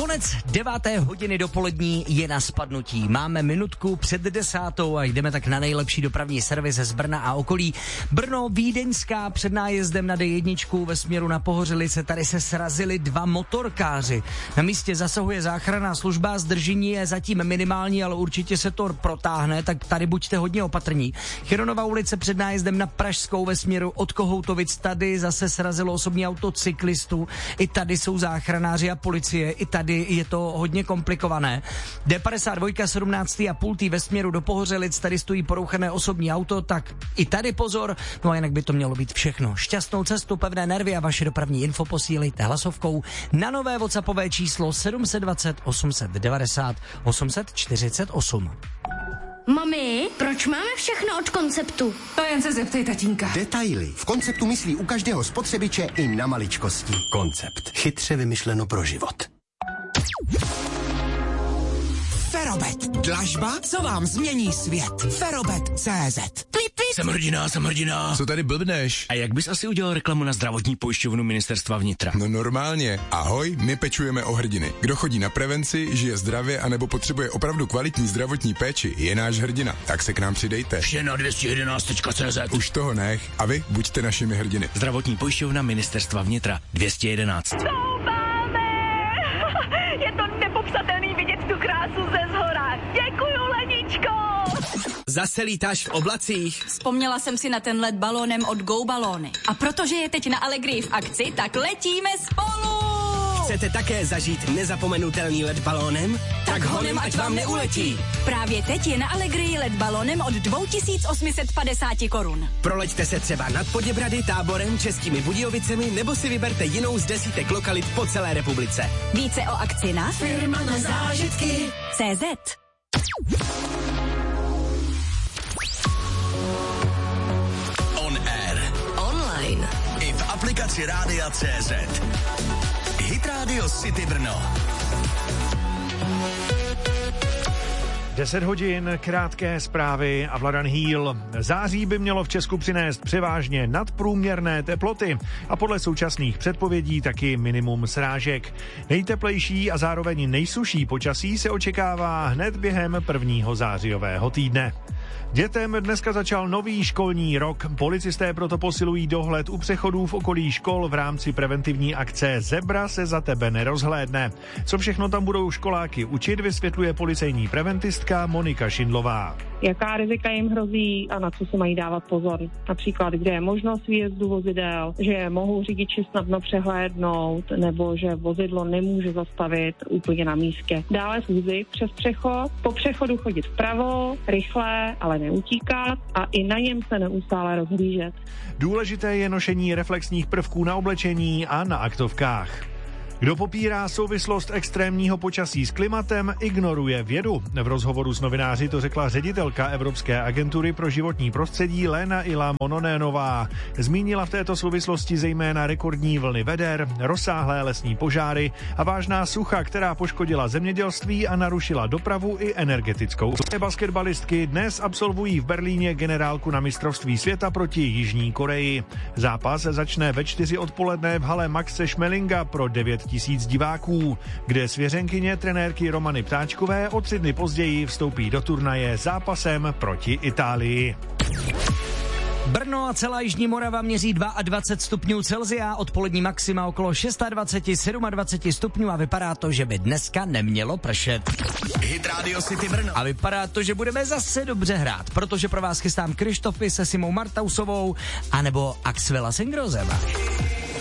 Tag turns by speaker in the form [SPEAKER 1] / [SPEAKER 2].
[SPEAKER 1] Konec 9. hodiny dopolední je na spadnutí. Máme minutku před 10. a jdeme tak na nejlepší dopravní servis z Brna a okolí. Brno Vídeňská před nájezdem na D1 ve směru na Pohořelice. Tady se srazili dva motorkáři. Na místě zasahuje záchranná služba, zdržení je zatím minimální, ale určitě se to protáhne, tak tady buďte hodně opatrní. Chironova ulice před nájezdem na Pražskou ve směru od Kohoutovic. Tady zase srazilo osobní auto cyklistů. I tady jsou záchranáři a policie. I tady je to hodně komplikované. D52 17,5 ve směru do Pohořelic, tady stojí porouchané osobní auto, tak i tady pozor, no a jinak by to mělo být všechno. Šťastnou cestu, pevné nervy a vaše dopravní info posílejte hlasovkou na nové WhatsAppové číslo 720 890 848.
[SPEAKER 2] Mami, proč máme všechno od Konceptu?
[SPEAKER 3] To jen se zeptej tatínka.
[SPEAKER 4] Detaily. V Konceptu myslí u každého spotřebiče i na maličkosti. Koncept. Chytře vymyšleno pro život.
[SPEAKER 5] Ferobet. Dlažba, co vám změní svět. Ferobet.cz.
[SPEAKER 6] Jsem hrdina.
[SPEAKER 7] Co tady blbneš?
[SPEAKER 6] A jak bys asi udělal reklamu na zdravotní pojišťovnu Ministerstva vnitra?
[SPEAKER 7] No normálně. Ahoj, my pečujeme o hrdiny. Kdo chodí na prevenci, žije zdravě anebo potřebuje opravdu kvalitní zdravotní péči, je náš hrdina. Tak se k nám přidejte.
[SPEAKER 6] Vše na 211.cz.
[SPEAKER 7] Už toho nech. A vy buďte našimi hrdiny.
[SPEAKER 6] Zdravotní pojišťovna Ministerstva vnitra 211.
[SPEAKER 8] Je to nepopsatelný vidět tu krásu ze zhora. Děkuju, Leničko!
[SPEAKER 5] Zase lítáš v oblacích?
[SPEAKER 9] Vzpomněla jsem si na ten let balónem od Go Balóny. A protože je teď na Allegrii v akci, tak letíme spolu!
[SPEAKER 5] Chcete také zažít nezapomenutelný let balónem? Tak honem, ať vám neuletí!
[SPEAKER 9] Právě teď je na Allegrii let balónem od 2850 korun.
[SPEAKER 5] Proleďte se třeba nad Poděbrady, Táborem, Českými Budějovicemi nebo si vyberte jinou z desítek lokalit po celé republice.
[SPEAKER 9] Více o akci na
[SPEAKER 5] Firma na zážitky
[SPEAKER 9] CZ.
[SPEAKER 6] On air.
[SPEAKER 9] Online.
[SPEAKER 6] I v aplikaci Rádia CZ. Hit Radio City Brno.
[SPEAKER 10] 10 hodin, krátké zprávy a Vladan Hýl. Září by mělo v Česku přinést převážně nadprůměrné teploty a podle současných předpovědí taky minimum srážek. Nejteplejší a zároveň nejsušší počasí se očekává hned během prvního zářijového týdne. Dětem dneska začal nový školní rok. Policisté proto posilují dohled u přechodů v okolí škol v rámci preventivní akce Zebra se za tebe nerozhlédne. Co všechno tam budou školáky učit, vysvětluje policejní preventistka Monika Šindlová.
[SPEAKER 11] Jaká rizika jim hrozí a na co se mají dávat pozor. Například, kde je možnost výjezdu vozidel, že mohou řidiči snadno přehlédnout nebo že vozidlo nemůže zastavit úplně na místě. Dále schůzi přes přechod, po přechodu chodit vpravo, rychle, ale neutíkat a i na něm se neustále rozhlížet.
[SPEAKER 10] Důležité je nošení reflexních prvků na oblečení a na aktovkách. Kdo popírá souvislost extrémního počasí s klimatem, ignoruje vědu. V rozhovoru s novináři to řekla ředitelka Evropské agentury pro životní prostředí Léna Ila Mononénová. Zmínila v této souvislosti zejména rekordní vlny veder, rozsáhlé lesní požáry a vážná sucha, která poškodila zemědělství a narušila dopravu i energetickou. Basketbalistky dnes absolvují v Berlíně generálku na mistrovství světa proti Jižní Koreji. Zápas začne ve 4 odpoledne v hale Maxe Schmelinga pro 9 000 diváků, kde svěřenkyně trenérky Romany Ptáčkové o 3 dny později vstoupí do turnaje zápasem proti Itálii.
[SPEAKER 1] Brno a celá Jižní Morava měří 22 stupňů Celsia, odpolední maxima okolo 26, 27 stupňů a vypadá to, že by dneska nemělo pršet.
[SPEAKER 6] Hit Radio City Brno.
[SPEAKER 1] A vypadá to, že budeme zase dobře hrát, protože pro vás chystám Krištofy se Simou Martausovou anebo Axvela Sengrozem.